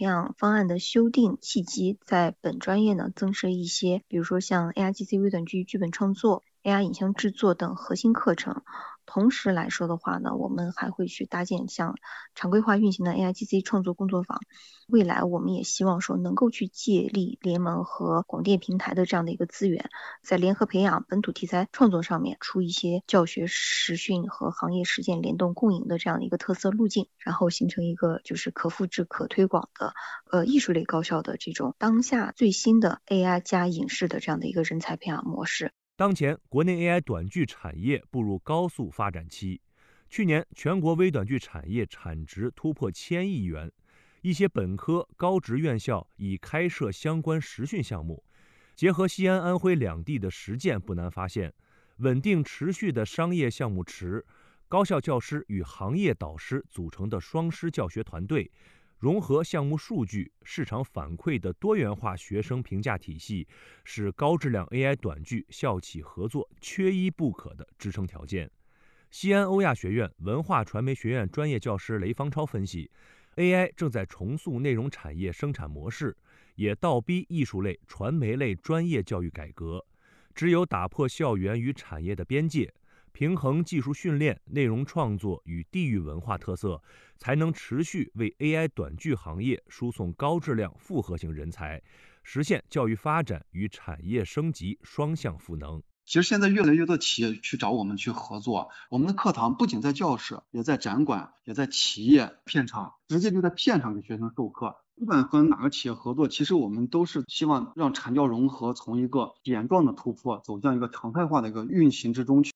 培养方案的修订契机，在本专业呢增设一些，比如说像 AIGC 微短剧剧本创作、AI 影像制作等核心课程。同时来说的话呢，我们还会去搭建像常规化运行的 AIGC 创作工作坊。未来我们也希望说能够去借力联盟和广电平台的这样的一个资源，在联合培养本土题材创作上面出一些教学实训和行业实践联动共赢的这样的一个特色路径，然后形成一个就是可复制可推广的艺术类高校的这种当下最新的 AI 加影视的这样的一个人才培养模式。 当前，国内 AI 短剧产业步入高速发展期。去年，全国微短剧产业产值突破1000亿元，一些本科、高职院校已开设相关实训项目。结合西安、安徽两地的实践，不难发现，稳定持续的商业项目池、高校教师与行业导师组成的双师教学团队，融合项目数据、市场反馈的多元化学生评价体系，是高质量 AI 短剧校企合作缺一不可的支撑条件。西安欧亚学院文化传媒学院专业教师雷方超分析， AI 正在重塑内容产业生产模式，也倒逼艺术类、传媒类专业教育改革。只有打破校园与产业的边界，平衡技术训练、内容创作与地域文化特色，才能持续为 AI 短剧行业输送高质量复合型人才，实现教育发展与产业升级双向赋能。 其实现在越来越多企业去找我们去合作，我们的课堂不仅在教室，也在展馆，也在企业片场，直接就在片场给学生授课。不管和哪个企业合作，其实我们都是希望让产教融合从一个点状的突破走向一个常态化的一个运行之中去。